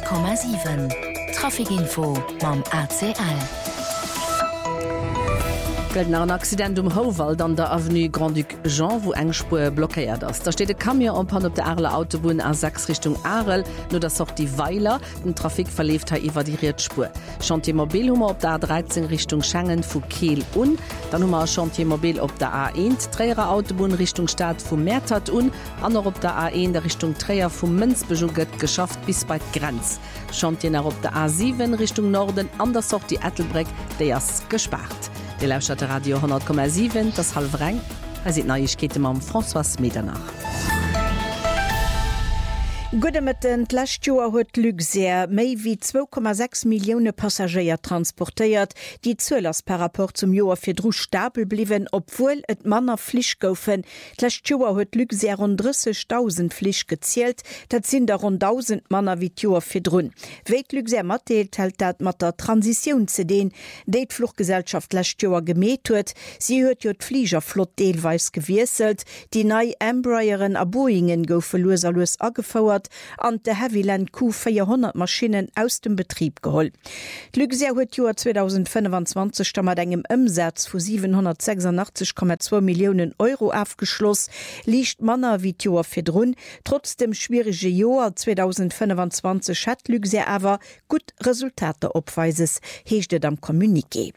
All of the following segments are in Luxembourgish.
100,7 Trafikinfo mam ACL. Gelten ein Accident Howald an der Avenue Grand Duc Jean, wo eng Spur blockiert ist. Da steht ein Kamion am Pan op der Arler Autobahn A6 Richtung Arel, nur das auch die Weiler. Den Trafik verläuft über die Riedspur. Chantiermobil haben wir auf der A13 Richtung Schengen von Kehl un. Dann haben wir ein Chantiermobil auf der A1 Träger Autobahn Richtung Stadt von Mertat un. Andere auf der A1 der Richtung Träger von Münzbejuget geschafft bis bei Grenz. Chantier auf der A7 Richtung Norden, anders auch die Ettelbreck, der ist gesperrt. Die Lauschatte Radio 100,7, das Halvreng. Sieht Neuigkeiten am François Medernach. Gudemeten Lastjoer huet Luxair méi wie 2,6 Millioune Passagier transportéiert, die zuelers per rapport zum Joer fir Dru stabel bliwen, obwohl et Manner Flich goufen. Lastjoer huet Luxair rund 30.000 Flich gezielt, dat sinn der rund 1000 Manner wie Joer fir Drun. Wéit Luxair matteelt hält dat mat der Transition ze den, déit Fluchgesellschaft Lastjoer gemet huet, sie huet jo d'Fliegerflott deelweis gewieselt, die nei Embrayeren a Boeingen goufe loserlos agefauert, an de Heavyland Q400 Maschinen aus dem Betrieb geholt. Luxair huet Joer 2025 stammer engem Umsatz vu 786,2 Millionen Euro aufgeschloss, liicht Manner wie Joer fir Drun. Trotz dem schwierige Joer 2025 hat Luxair awer gut Resultate opweises, heeschtet am Kommuniqué.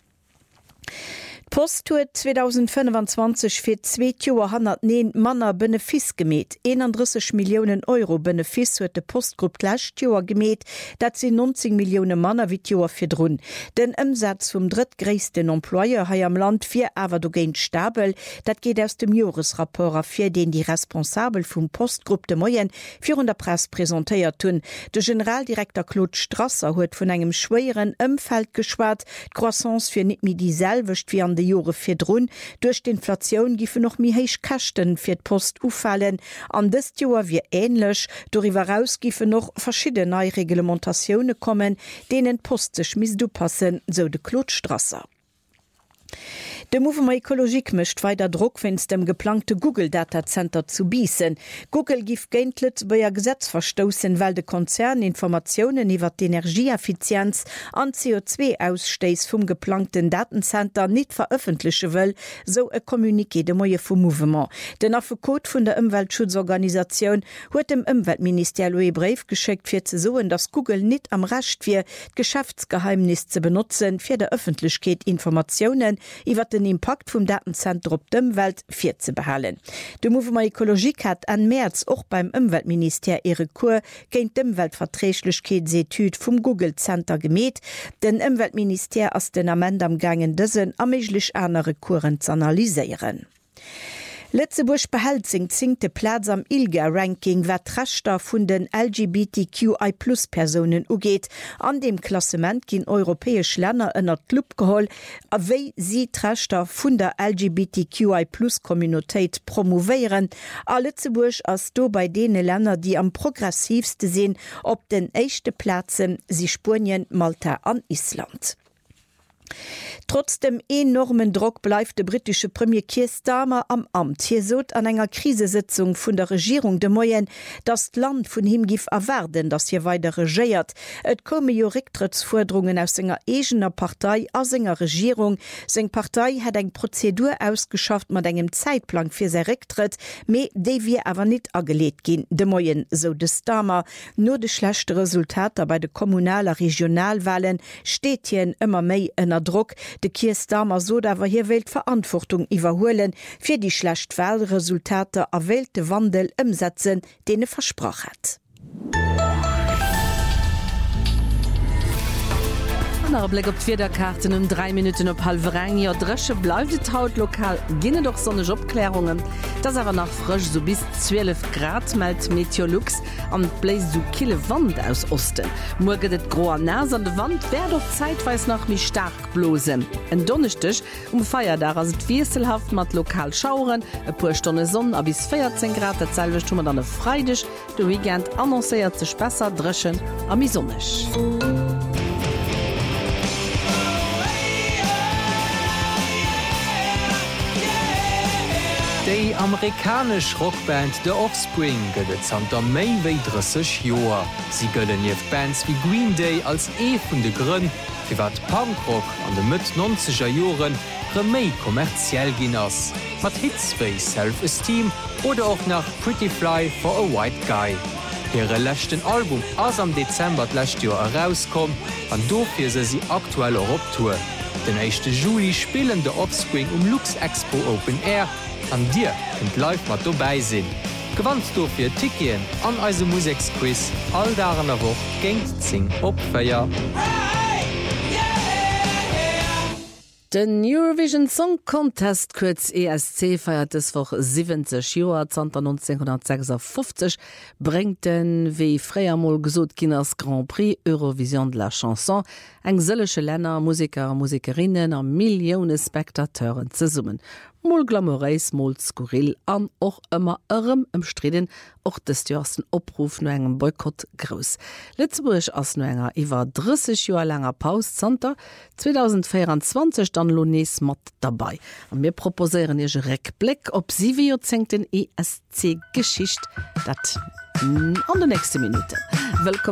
Post huet 2025 fir 2 Joer 109 Manner Benefis gemet. 31 Millionen Euro Benefis huet de Postgrupp Last Joer gemet, dat sie 90 Millionen Manner wie Joer fir Drun. Den Umsatz vum drittgréissten Employer hai am Land fir awer do géint stabel, dat geht aus dem Joresrapport fir den die Responsabel vum Postgrupp de Moyen fir der Presse präsentéiert hunn. De Generaldirektor Claude Strasser huet vun engem schwéieren Ëmfeld geschwart, Croissance fir net mi dieselwecht wie an de Jore fir Drun. Durch d'Inflationun gife noch mi héich Kachten fir d' Post ufallen. An dës Joer wie ähnlech, doriwer raus gife noch verschiedene neue Reglementationune kommen, denen postech mis du passen, so de Claude Strasser. De Movement Ökologik mischt weiter Druck, wenn es dem geplante Google Data Center zu biesen. Google gif geintlet beier Gesetz verstoßen, weil de Konzern Informationen iwwer d'Energieeffizienz an CO2-Ausstoß vom geplanten Datencenter nicht veröffentlichen will, so ein Kommuniqué de Moie vom Movement. Den Affekot von der Umweltschutzorganisation hat dem Umweltministerium einen Brief geschickt, für zu sagen, dass Google nicht am Recht wird, Geschäftsgeheimnis zu benutzen, für der Öffentlichkeit Informationen iwwer den Impact vum Datencenter op d'Umwelt fir ze behalen. De Movement Ökologik hat an März och beim Umweltminister ihre Kur géint d'Umweltverträglichkeitsetude vum Google Center gemet. Den Umweltminister ass den Amend am gangen dëssen ameiglich andere Kuren zu analyseieren. Lettzeburg behält seg 10. Platz am ILGA-Ranking, wat d'Rechter vun den LGBTQI+-Personen ugeet. An dem Klassement ginn europäesch Länner ënner d'Lupp geholl, awéi sie d'Rechter vun der LGBTQI+-Communitéit promoveieren. A Lettzeburg ass do bei dene Länner, die am progressivste sinn, op den éichte Plätzen si Spurien, Malta an Island. Trotz dem enormen Druck bleibt der britische Premier Keir Starmer am Amt. Hier sot an einer Krisesitzung von der Regierung de Moyen, dass das Land von ihm gif erwarten, dass hier weiter regiert. Et komme jo Rücktrittsforderungen aus seiner eigener Partei aus seiner Regierung. Seng Partei hat eng Prozedur ausgeschafft mit engem Zeitplan für sein Rücktritt, me de wir aber nicht angelegt gehen. De Moyen, so de Starmer, nur de schlechte Resultate bei de kommunaler Regionalwahlen steht hier immer mehr in Druck. De Keir Starmer so dawer hier Weltverantwortung iwwerhoelen, fir die schlecht Wahlresultate erwählte Wandel umsetzen, den versproch hat. Blick op Wederkarten um 3 Minuten op Halvreng. Ja, Dresche bleibt haut lokal. Ginne doch sonnech Opklärungen. Das aber nach frisch so bis 12 Grad meldt Meteorlux an bläst so kille Wand aus Osten. Morgen det groer Nas an de Wand wär doch zeitweis noch mi stark blosen. En Donnerstag Feierdach as et wieselhaft mat lokal schauren, e puer Stunde Sonne a bis 14 Grad derselwech tummer dann Freitag. De Weekend annoncéiert sech besser dreschen a mi sonnech. Dei amerikasch Rockband The Offspring gëtt zanter méi wéi 30 Joer. Sie gëllen jeef Bands wie Green Day als vun de Grënn, fir wat Punkrock an de Mëtt 90er Joren méi kommerziell ginn ass. Mat Hits wéi Self-Esteem oder auch nach Pretty Fly for a White Guy. Hire lächten Album ass am Dezember lächt Joer herauskom, an dofir se sie aktuell Europtour. Den 1. Juli spielen de Offspring Lux Expo Open Air, an Dir kënnt live mat dobäi sinn. Gewandt do fir Tikien an eise Musiksquiz all daen a woch géint zing opféier. Den Eurovision Song Contest kurz ESC feiert es vor 70 Joer 1956 bringt den wie Fréiermol gesot Ginners Grand Prix Eurovision de la Chanson eng sëllesche Länner, Musiker, Musikerinnen a Millioune Spektateuren ze summen. Mol glamoureis, mol skurril an och ëmmer ërem ëmstriden och des Joersten Opruf no engem Boykott gros. Lützeburg ass no enger iwwer 30 Joer langer Pauszanter 2024 dann Lones mat dabei. An mir proposeieren ege Reckblick op sie wie zenng den ESC-Geschicht dat an de nächste Minute. Willkommen